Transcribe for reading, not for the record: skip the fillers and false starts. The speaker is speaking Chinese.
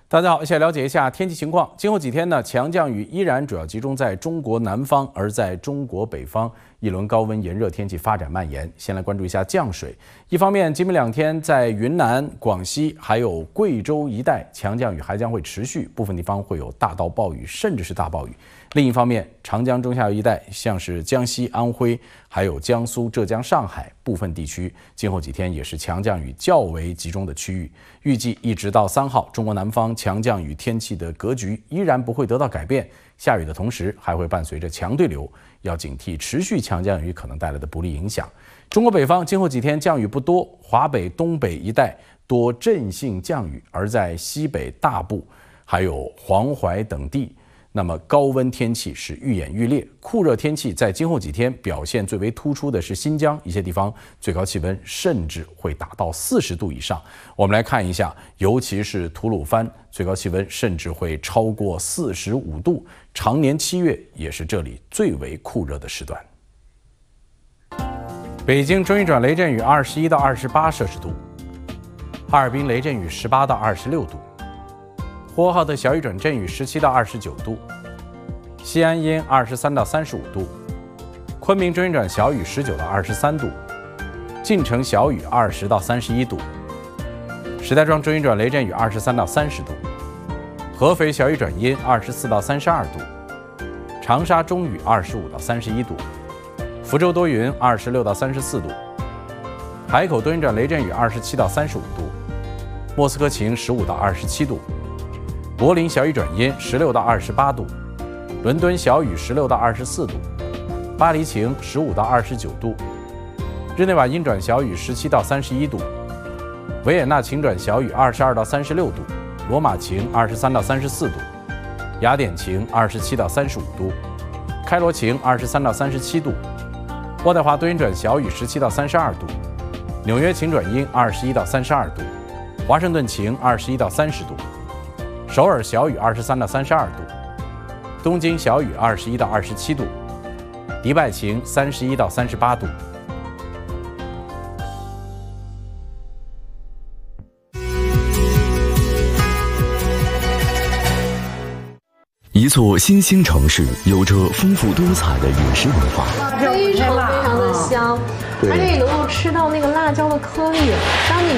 大家好，一起来了解一下天气情况。今后几天呢，强降雨依然主要集中在中国南方，而在中国北方，一轮高温炎热天气发展蔓延。先来关注一下降水。一方面，今明两天在云南、广西还有贵州一带，强降雨还将会持续，部分地方会有大到暴雨，甚至是大暴雨。另一方面，长江中下游一带，像是江西、安徽，还有江苏、浙江、上海部分地区，今后几天也是强降雨较为集中的区域。预计一直到3号，中国南方强降雨天气的格局依然不会得到改变，下雨的同时还会伴随着强对流，要警惕持续强降雨可能带来的不利影响。中国北方今后几天降雨不多，华北、东北一带多阵性降雨，而在西北大部还有黄淮等地，那么高温天气是愈演愈烈，酷热天气在今后几天表现最为突出的是新疆一些地方，最高气温甚至会达到40度以上。我们来看一下，尤其是吐鲁番，最高气温甚至会超过45度，常年7月也是这里最为酷热的时段。北京中一转雷阵雨21到28摄氏度，哈尔滨雷阵雨18到26度。呼和浩特小雨转阵雨17到29度，西安阴23到35度，昆明中阴转小雨19到23度，晋城小雨20到31度，石家庄中阴转雷阵雨23到30度，合肥小雨转阴24到32度，长沙中雨25到31度，福州多云26到34度，海口多云转雷阵雨27到35度，莫斯科晴15到27度。柏林小雨转阴16到28度，伦敦小雨16到24度，巴黎晴15到29度，日内瓦阴转小雨17到31度，维也纳晴转小雨22到36度，罗马晴23到34度，雅典晴27到35度，开罗晴23到37度，渥太华多云转小雨17到32度，纽约晴转阴21到32度，华盛顿晴21到30度。首尔小雨23到32度，东京小雨21到27度，迪拜晴31到38度。 一座新兴城市，有着丰富多彩的饮食文化， 非常非常的香，而且也能够吃到那个辣椒的颗粒。当你